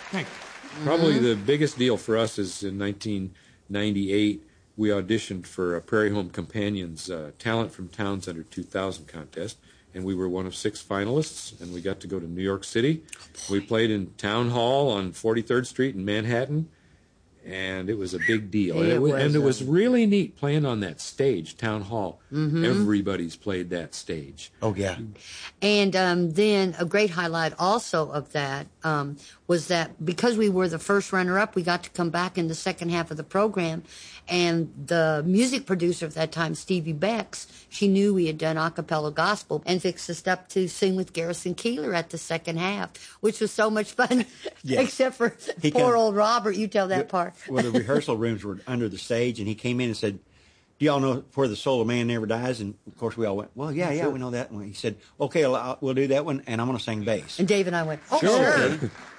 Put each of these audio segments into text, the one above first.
Thank you. Probably the biggest deal for us is in 1998, we auditioned for a Prairie Home Companions Talent from Towns Under 2000 contest, and we were one of 6 finalists, and we got to go to New York City. We played in Town Hall on 43rd Street in Manhattan, and it was a big deal. It was really neat playing on that stage, Town Hall. Mm-hmm. Everybody's played that stage. Oh, yeah. And then a great highlight also of that was that because we were the first runner-up, we got to come back in the second half of the program. And the music producer at that time, Stevie Becks, she knew we had done a cappella gospel and fixed us up to sing with Garrison Keillor at the second half, which was so much fun, except for poor old Robert. You tell that part. Well, the rehearsal rooms were under the stage, and he came in and said, do y'all know For the Soul of Man Never Dies? And, of course, we all went, well, yeah, we know that one. He said, okay, we'll do that one, and I'm going to sing bass. And Dave and I went, oh, sure.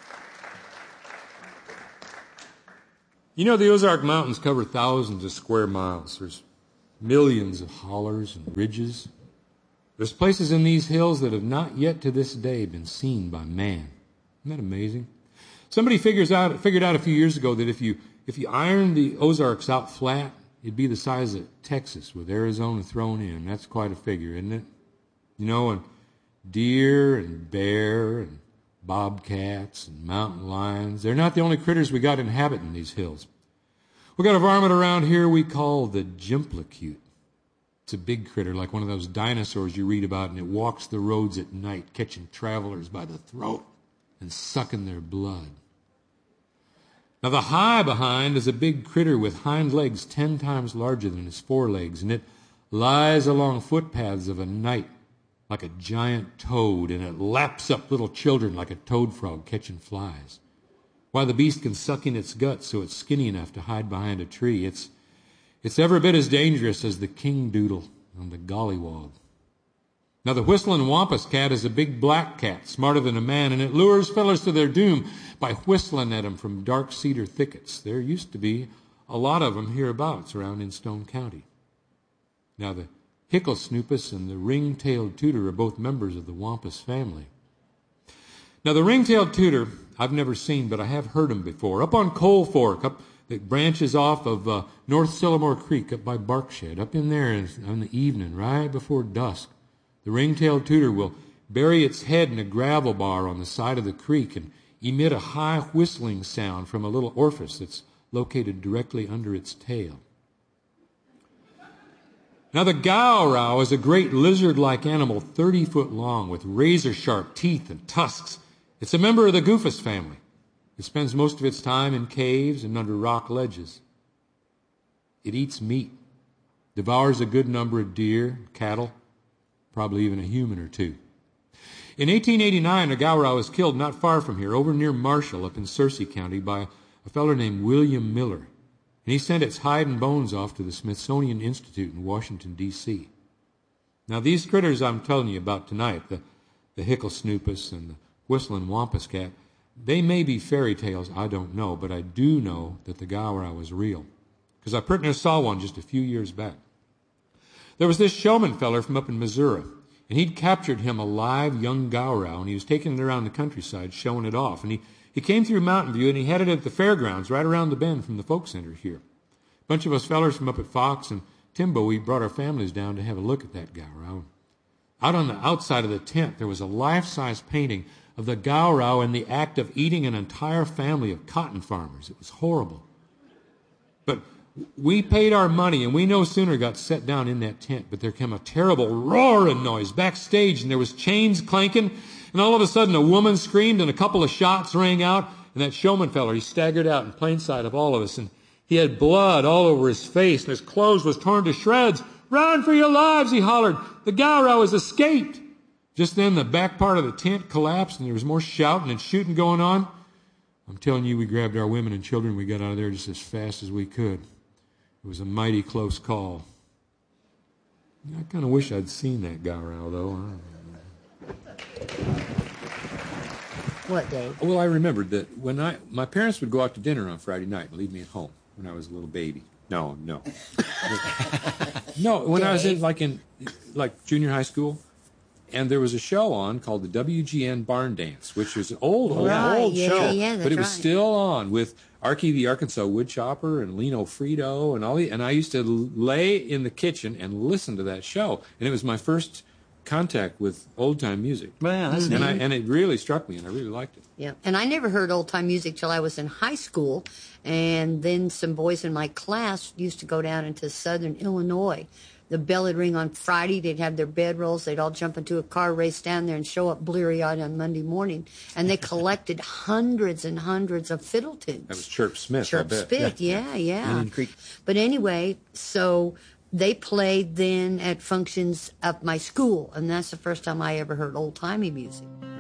You know, the Ozark Mountains cover thousands of square miles. There's millions of hollers and ridges. There's places in these hills that have not yet to this day been seen by man. Isn't that amazing? Somebody figured out a few years ago that if you iron the Ozarks out flat, it'd be the size of Texas with Arizona thrown in. That's quite a figure, isn't it? You know, and deer and bear and bobcats and mountain lions, they're not the only critters we got inhabiting these hills. We got a varmint around here we call the Jimplicute. It's a big critter like one of those dinosaurs you read about, and it walks the roads at night, catching travelers by the throat and sucking their blood. Now, the high behind is a big critter with hind legs 10 times larger than his forelegs, and it lies along footpaths of a night like a giant toad, and it laps up little children like a toad frog catching flies. Why, the beast can suck in its guts so it's skinny enough to hide behind a tree. It's every bit as dangerous as the king doodle and the gollywog. Now, the whistling wampus cat is a big black cat, smarter than a man, and it lures fellers to their doom by whistling at them from dark cedar thickets. There used to be a lot of them hereabouts around in Stone County. Now, the Hicklesnoopus and the ring-tailed tooter are both members of the wampus family. Now, the ring-tailed tooter I've never seen, but I have heard him before. Up on Coal Fork, up that branches off of North Sillamore Creek, up by Barkshed, up in there in the evening, right before dusk, the ring-tailed tooter will bury its head in a gravel bar on the side of the creek and emit a high whistling sound from a little orifice that's located directly under its tail. Now, the Gowrow is a great lizard-like animal 30 foot long with razor-sharp teeth and tusks. It's a member of the Goofus family. It spends most of its time in caves and under rock ledges. It eats meat, devours a good number of deer, cattle, probably even a human or two. In 1889, a Gowrow was killed not far from here, over near Marshall, up in Searcy County, by a feller named William Miller. And he sent its hide and bones off to the Smithsonian Institute in Washington, D.C. Now, these critters I'm telling you about tonight, the Hicklesnoopus and the whistling wampus cat, they may be fairy tales, I don't know, but I do know that the Gowrow is real, because I pretty near saw one just a few years back. There was this showman feller from up in Missouri, and he'd captured him a live young Gowrow, and he was taking it around the countryside, showing it off. And he came through Mountain View, and he had it at the fairgrounds right around the bend from the folk center here. A bunch of us fellers from up at Fox and Timbo, we brought our families down to have a look at that Gowrow. Out on the outside of the tent, there was a life-size painting of the Gowrow in the act of eating an entire family of cotton farmers. It was horrible. But we paid our money, and we no sooner got set down in that tent, but there came a terrible roaring noise backstage, and there was chains clanking, and all of a sudden a woman screamed, and a couple of shots rang out, and that showman feller, he staggered out in plain sight of all of us, and he had blood all over his face, and his clothes was torn to shreds. "Run for your lives," he hollered. "The Gowrow has escaped." Just then the back part of the tent collapsed, and there was more shouting and shooting going on. I'm telling you, we grabbed our women and children. We got out of there just as fast as we could. It was a mighty close call. I kind of wish I'd seen that Gowrow, though. What, Dave? Well, I remembered that when my parents would go out to dinner on Friday night and leave me at home when I was a little baby. No. No, when Dave. I was in junior high school, And there was a show on called the WGN Barn Dance, which was an old Yeah, show, that's but it was right. still on with Archie the Arkansas Woodchopper and Lino Frito and all the. And I used to lay in the kitchen and listen to that show, and it was my first contact with old time music. Well, that's neat. And it really struck me, and I really liked it. Yeah, and I never heard old time music till I was in high school, and then some boys in my class used to go down into Southern Illinois. The bell would ring on Friday. They'd have their bedrolls. They'd all jump into a car, race down there, and show up bleary-eyed on Monday morning. And they collected hundreds and hundreds of fiddle tunes. That was Chirp Smith. I Chirp bet. Smith, yeah. Indian Creek. But anyway, so they played then at functions of my school, and that's the first time I ever heard old-timey music.